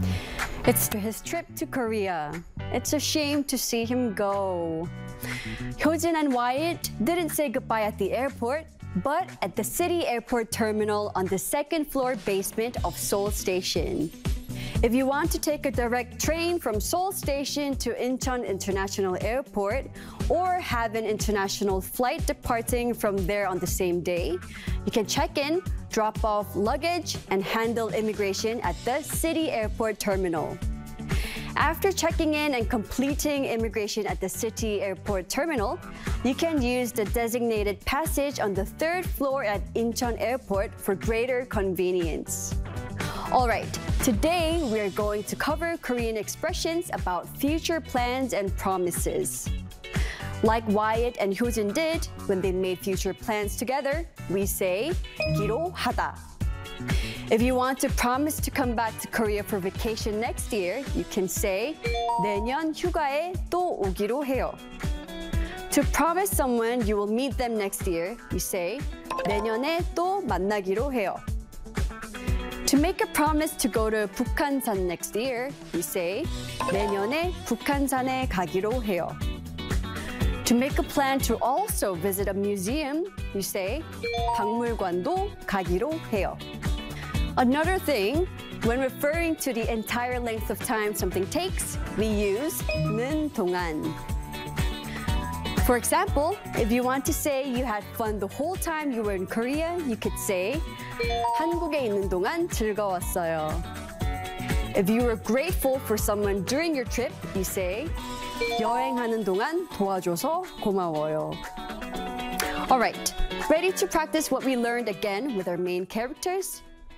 It's his trip to Korea. It's a shame to see him go. Hyojin and Wyatt didn't say goodbye at the airport, but at the city airport terminal on the second floor basement of Seoul Station. If you want to take a direct train from Seoul Station to Incheon International Airport or have an international flight departing from there on the same day, you can check in, drop off luggage, and handle immigration at the city airport terminal. After checking in and completing immigration at the city airport terminal, you can use the designated passage on the third floor at Incheon Airport for greater convenience. All right, today we're going to cover Korean expressions about future plans and promises. Like Wyatt and Hyojin did when they made future plans together, we say 기로하다. If you want to promise to come back to Korea for vacation next year, you can say 내년 휴가에 또 오기로 해요. To promise someone you will meet them next year, you say 내년에 또 만나기로 해요. To make a promise to go to 북한산 next year, you say 내년에 북한산에 가기로 해요. To make a plan to also visit a museum, you say 박물관도 가기로 해요. Another thing, when referring to the entire length of time something takes, we use 는 동안. For example, if you want to say you had fun the whole time you were in Korea, you could say 한국에 있는 동안 즐거웠어요. If you were grateful for someone during your trip, you say 여행하는 동안 도와줘서 고마워요. All right, ready to practice what we learned again with our main characters?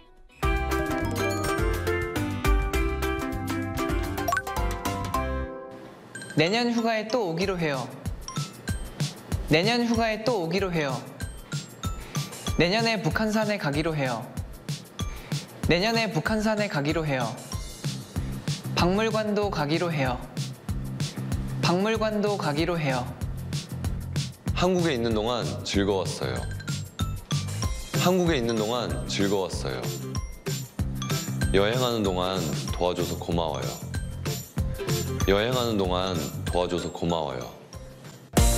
내년 휴가에 또 오기로 해요. 내년 휴가에 또 오기로 해요. 내년에 북한산에 가기로 해요. 내년에 북한산에 가기로 해요. 박물관도 가기로 해요. 박물관도 가기로 해요. 한국에 있는 동안 즐거웠어요. 한국에 있는 동안 즐거웠어요. 여행하는 동안 도와줘서 고마워요. 여행하는 동안 도와줘서 고마워요.